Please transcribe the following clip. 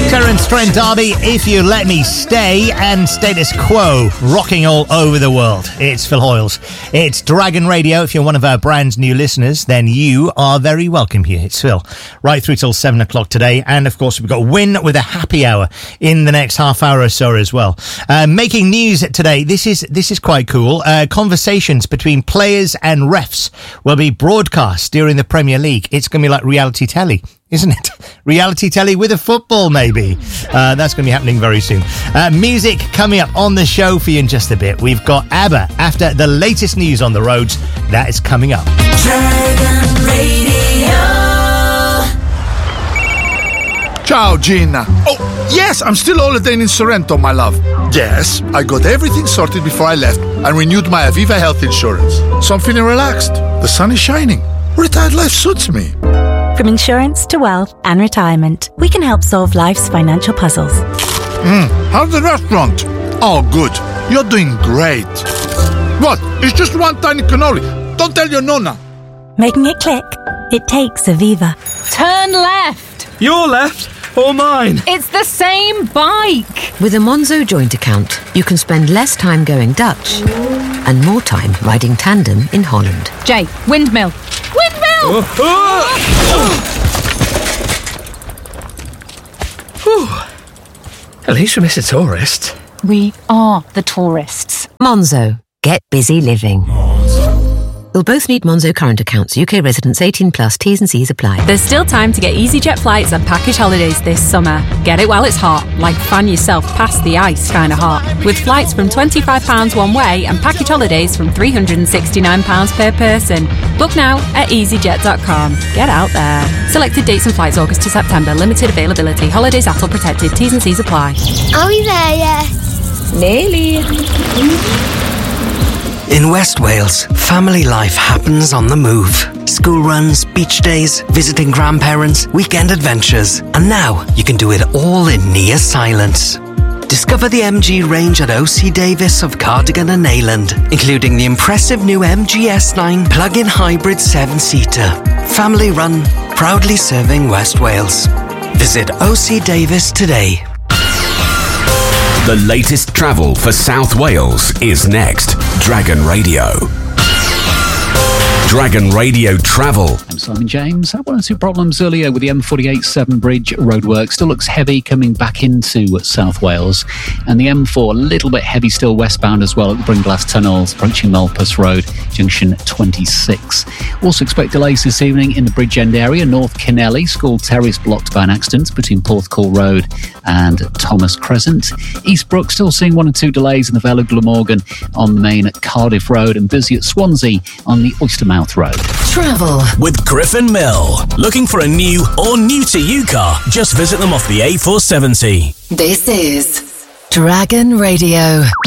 Terence Trent D'Arby, If You Let Me Stay, and Status Quo, rocking all over the world. It's Phil Hoyles. It's Dragon Radio. If you're one of our brand new listeners, then you are very welcome here. It's Phil, right through till 7 o'clock today. And of course, we've got Win with a happy hour in the next half hour or so as well. Making news today, this is quite cool. Conversations between players and refs will be broadcast during the Premier League. It's going to be like reality telly, isn't it? Reality telly with a football, maybe. That's going to be happening very soon. Music coming up on the show for you in just a bit. We've got ABBA after the latest news on the roads. That is coming up. Dragon Radio. Ciao, Gina. Oh, yes, I'm still holidaying in Sorrento, my love. Yes, I got everything sorted before I left and renewed my Aviva health insurance. So I'm feeling relaxed. The sun is shining. Retired life suits me. From insurance to wealth and retirement, we can help solve life's financial puzzles. How's the restaurant? Oh, good. You're doing great. What? It's just one tiny cannoli. Don't tell your nonna. Making it click? It takes Aviva. Turn left. Your left or mine? It's the same bike. With a Monzo joint account, you can spend less time going Dutch and more time riding tandem in Holland. Jay, windmill. Windmill! At least we missed a tourist. We are the tourists. Monzo. Get busy living. You'll both need Monzo current accounts. UK residents 18 plus. T's and C's apply. There's still time to get EasyJet flights and package holidays this summer. Get it while it's hot, like fan yourself past the ice kind of hot. With flights from £25 one way and package holidays from £369 per person. Book now at easyjet.com. Get out there. Selected dates and flights August to September. Limited availability. Holidays ATOL protected. T's and C's apply. Are we there yet? Nearly. In West Wales, family life happens on the move. School runs, beach days, visiting grandparents, weekend adventures. And now you can do it all in near silence. Discover the MG range at OC Davis of Cardigan and Neyland, including the impressive new MG S9 plug-in hybrid 7-seater. Family run, proudly serving West Wales. Visit OC Davis today. The latest travel for South Wales is next. Dragon Radio. Dragon Radio Travel. I'm Simon James. Had one or two problems earlier with the M48 Severn Bridge roadwork. Still looks heavy coming back into South Wales. And the M4, a little bit heavy still westbound as well at the Bringlass Tunnels, approaching Malpas Road, junction 26. Also expect delays this evening in the Bridgend area. North Kennelly, School Terrace blocked by an accident between Porthcawl Road and Thomas Crescent. Eastbrook still seeing one or two delays in the Vale of Glamorgan on the main at Cardiff Road, and busy at Swansea on the Oystermouth Road. Travel with Griffin Mill. Looking for a new or new to you car? Just visit them off the A470. This is Dragon Radio.